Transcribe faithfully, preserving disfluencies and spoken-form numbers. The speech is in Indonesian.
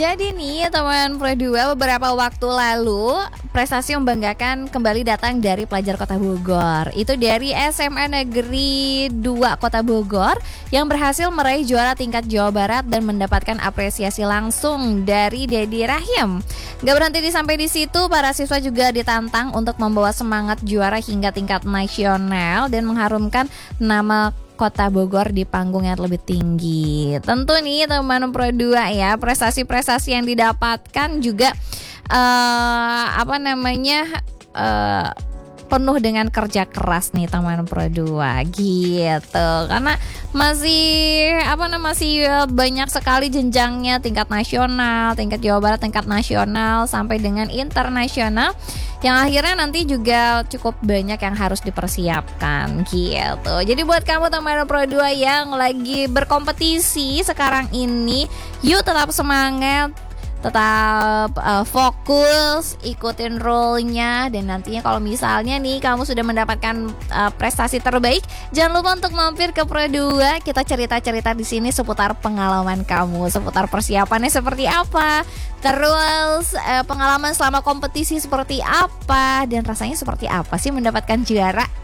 Jadi nih teman Pro dua, beberapa waktu lalu prestasi membanggakan kembali datang dari pelajar Kota Bogor. Itu dari S M A Negeri dua Kota Bogor yang berhasil meraih juara tingkat Jawa Barat dan mendapatkan apresiasi langsung dari Dedi Rahim. Gak berhenti di sampai di situ, para siswa juga ditantang untuk membawa semangat juara hingga tingkat nasional dan mengharumkan nama Kota Bogor di panggung yang lebih tinggi. Tentu nih teman Pro dua ya, prestasi-prestasi yang didapatkan juga uh, apa namanya uh, penuh dengan kerja keras nih teman Pro dua gitu. Karena masih apa namanya masih banyak sekali jenjangnya, tingkat nasional, tingkat Jawa Barat, tingkat nasional sampai dengan internasional, yang akhirnya nanti juga cukup banyak yang harus dipersiapkan gitu. Jadi buat kamu teman Pro dua yang lagi berkompetisi sekarang ini, yuk tetap semangat, tetap uh, fokus, ikutin rule-nya, dan nantinya kalau misalnya nih kamu sudah mendapatkan uh, prestasi terbaik, jangan lupa untuk mampir ke Pro dua. Kita cerita-cerita di sini seputar pengalaman kamu, seputar persiapannya seperti apa, terus uh, pengalaman selama kompetisi seperti apa, dan rasanya seperti apa sih mendapatkan juara.